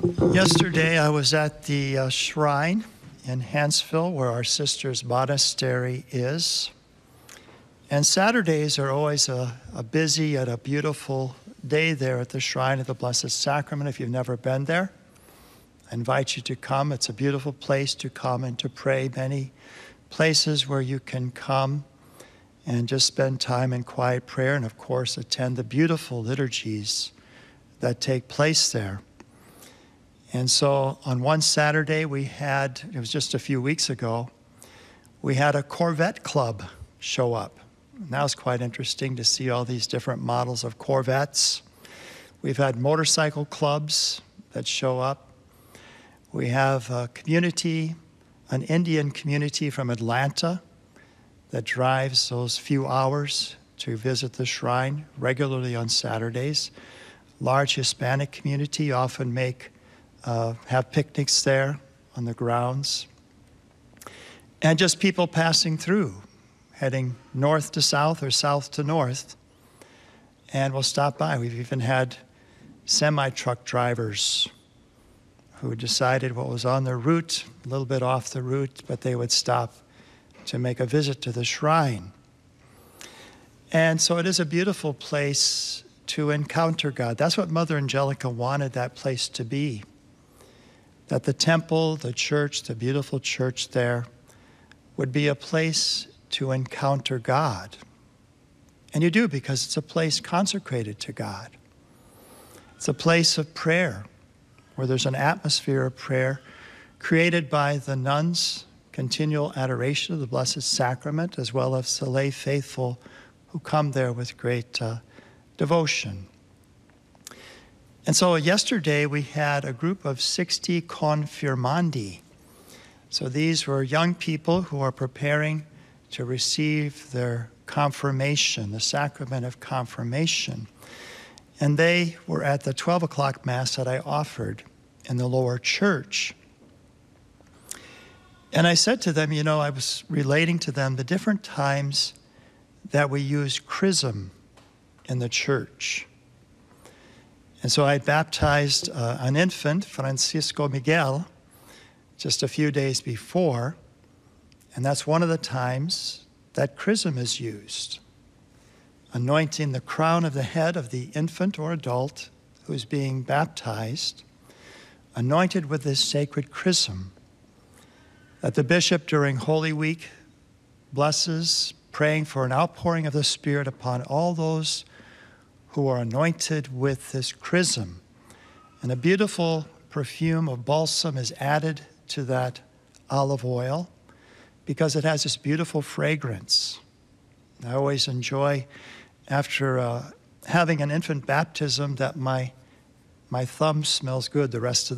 Yesterday, I was at the shrine in Hansville, where our sister's monastery is. And Saturdays are always a busy yet a beautiful day there at the Shrine of the Blessed Sacrament. If you've never been there, I invite you to come. It's a beautiful place to come and to pray. Many places where you can come and just spend time in quiet prayer and, of course, attend the beautiful liturgies that take place there. And so on one Saturday it was just a few weeks ago, we had a Corvette club show up. And that was quite interesting to see all these different models of Corvettes. We've had motorcycle clubs that show up. We have a community, an Indian community from Atlanta that drives those few hours to visit the shrine regularly on Saturdays. Large Hispanic community often have picnics there on the grounds. And just people passing through, heading north to south or south to north, and we'll stop by. We've even had semi-truck drivers who decided what was on their route, a little bit off the route, but they would stop to make a visit to the shrine. And so it is a beautiful place to encounter God. That's what Mother Angelica wanted that place to be. That the temple, the church, the beautiful church there would be a place to encounter God. And you do, because it's a place consecrated to God. It's a place of prayer, where there's an atmosphere of prayer created by the nuns' continual adoration of the Blessed Sacrament, as well as the lay faithful who come there with great devotion. And so yesterday we had a group of 60 confirmandi. So these were young people who are preparing to receive their confirmation, the sacrament of confirmation. And they were at the 12 o'clock Mass that I offered in the lower church. And I said to them, I was relating to them the different times that we use chrism in the church. And so I baptized an infant, Francisco Miguel, just a few days before, and that's one of the times that chrism is used, anointing the crown of the head of the infant or adult who's being baptized, anointed with this sacred chrism that the bishop during Holy Week blesses, praying for an outpouring of the Spirit upon all those who are anointed with this chrism. And a beautiful perfume of balsam is added to that olive oil because it has this beautiful fragrance. I always enjoy, after having an infant baptism, that my thumb smells good the rest of